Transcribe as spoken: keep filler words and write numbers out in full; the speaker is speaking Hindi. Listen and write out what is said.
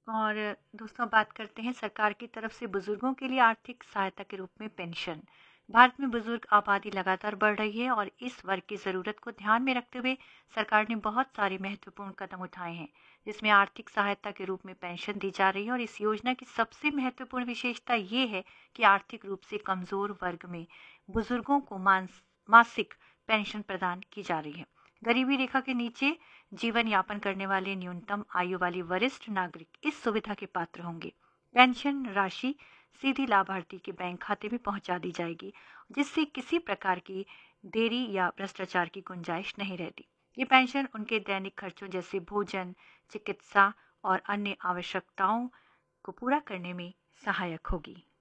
और दोस्तों अब बात करते हैं सरकार की तरफ से बुजुर्गों के लिए आर्थिक सहायता के रूप में पेंशन। भारत में बुजुर्ग आबादी लगातार बढ़ रही है और इस वर्ग की ज़रूरत को ध्यान में रखते हुए सरकार ने बहुत सारे महत्वपूर्ण कदम उठाए हैं, जिसमें आर्थिक सहायता के रूप में पेंशन दी जा रही है। और इस योजना की सबसे महत्वपूर्ण विशेषता ये है कि आर्थिक रूप से कमज़ोर वर्ग में बुजुर्गों को मांस मासिक पेंशन प्रदान की जा रही है। गरीबी रेखा के नीचे जीवन यापन करने वाले न्यूनतम आयु वाले वरिष्ठ नागरिक इस सुविधा के पात्र होंगे। पेंशन राशि सीधी लाभार्थी के बैंक खाते में पहुंचा दी जाएगी, जिससे किसी प्रकार की देरी या भ्रष्टाचार की गुंजाइश नहीं रहती। ये पेंशन उनके दैनिक खर्चों जैसे भोजन, चिकित्सा और अन्य आवश्यकताओं को पूरा करने में सहायक होगी।